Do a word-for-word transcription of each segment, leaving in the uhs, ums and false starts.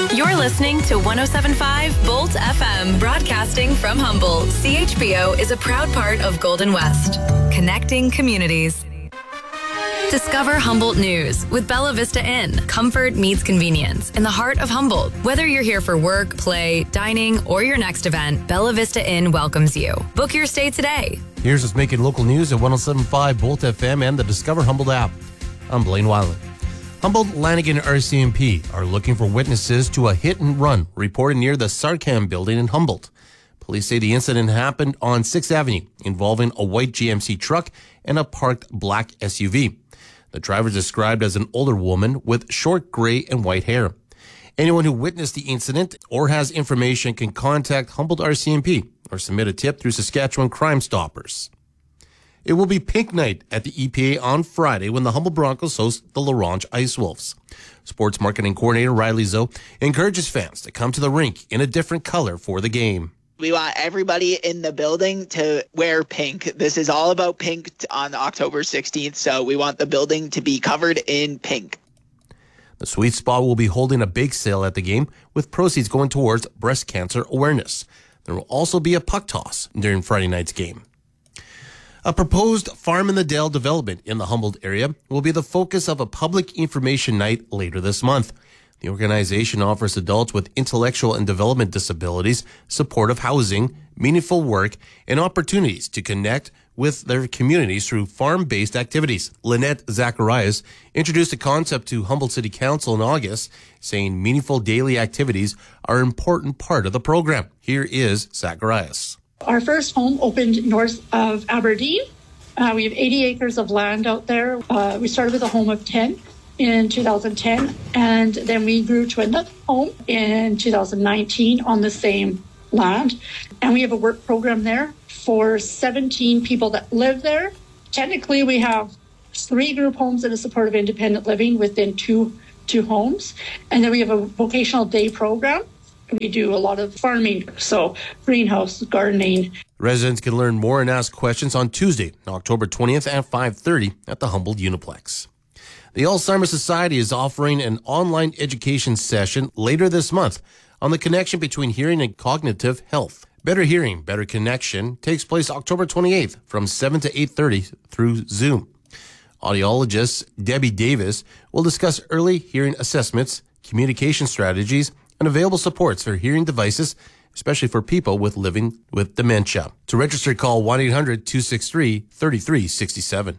You're listening to one oh seven point five Bolt F M, broadcasting from Humboldt. C H B O is a proud part of Golden West, connecting communities. Discover Humboldt News with Bella Vista Inn. Comfort meets convenience in the heart of Humboldt. Whether you're here for work, play, dining, or your next event, Bella Vista Inn welcomes you. Book your stay today. Here's what's making local news at one oh seven point five Bolt F M and the Discover Humboldt app. I'm Blaine Weiland. Humboldt, Lanigan R C M P are looking for witnesses to a hit and run reported near the Sarcam building in Humboldt. Police say the incident happened on sixth Avenue involving a white G M C truck and a parked black S U V. The driver is described as an older woman with short gray and white hair. Anyone who witnessed the incident or has information can contact Humboldt R C M P or submit a tip through Saskatchewan Crime Stoppers. It will be pink night at the E P A on Friday when the Humboldt Broncos host the La Ronge Ice Wolves. Sports marketing coordinator Riley Zoe encourages fans to come to the rink in a different color for the game. We want everybody in the building to wear pink. This is all about pink on October sixteenth, so we want the building to be covered in pink. The Sweet Spot will be holding a bake sale at the game with proceeds going towards breast cancer awareness. There will also be a puck toss during Friday night's game. A proposed Farm in the Dale development in the Humboldt area will be the focus of a public information night later this month. The organization offers adults with intellectual and development disabilities supportive housing, meaningful work, and opportunities to connect with their communities through farm-based activities. Lynette Zacharias introduced the concept to Humboldt City Council in August, saying meaningful daily activities are an important part of the program. Here is Zacharias. Our first home opened north of Aberdeen. Uh, we have eighty acres of land out there. Uh, we started with a home of ten in two thousand ten, and then we grew to another home in two thousand nineteen on the same land. And we have a work program there for seventeen people that live there. Technically, we have three group homes and a supportive independent living within two, two homes. And then we have a vocational day program. We do a lot of farming, so greenhouse, gardening. Residents can learn more and ask questions on Tuesday, October twentieth at five thirty at the Humboldt Uniplex. The Alzheimer's Society is offering an online education session later this month on the connection between hearing and cognitive health. Better Hearing, Better Connection takes place October twenty-eighth from seven to eight thirty through Zoom. Audiologist Debbie Davis will discuss early hearing assessments, communication strategies, and available supports for hearing devices, especially for people with living with dementia. To register, call one eight hundred two six three three three six seven.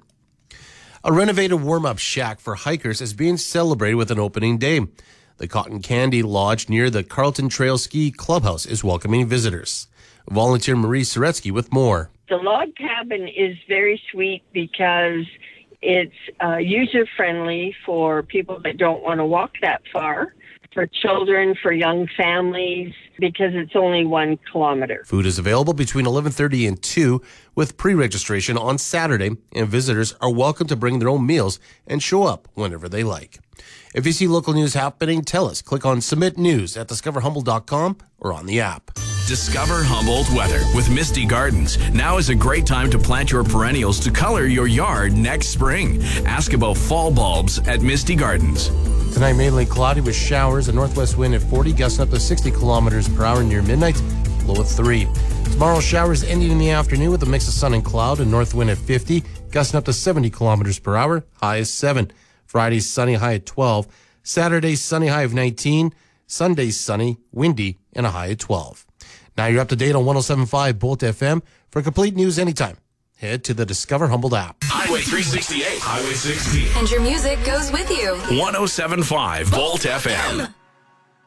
A renovated warm-up shack for hikers is being celebrated with an opening day. The Cotton Candy Lodge near the Carlton Trail Ski Clubhouse is welcoming visitors. Volunteer Marie Soretsky with more. The log cabin is very sweet because it's uh, user-friendly for people that don't want to walk that far, for children, for young families, because it's only one kilometer. Food is available between eleven thirty and two with pre-registration on Saturday, and visitors are welcome to bring their own meals and show up whenever they like. If you see local news happening, tell us. Click on Submit News at discover humboldt dot com or on the app. Discover Humboldt weather with Misty Gardens. Now is a great time to plant your perennials to color your yard next spring. Ask about fall bulbs at Misty Gardens. Tonight, mainly cloudy with showers, a northwest wind at forty, gusting up to sixty kilometers per hour near midnight, low at three. Tomorrow, showers ending in the afternoon with a mix of sun and cloud, a north wind at fifty, gusting up to seventy kilometers per hour, high is seven. Friday, sunny, high at twelve. Saturday, sunny, high of nineteen. Sunday, sunny, windy, and a high at twelve. Now you're up to date on one oh seven point five Bolt F M. For complete news anytime, head to the Discover Humboldt app. Highway three sixty-eight, Highway sixteen. And your music goes with you. one oh seven point five Bolt F M.